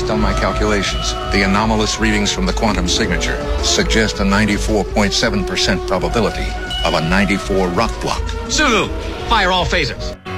Based on my calculations, the anomalous readings from the quantum signature suggest a 94.7% probability of a 94 rock block. Sulu, fire all phasers.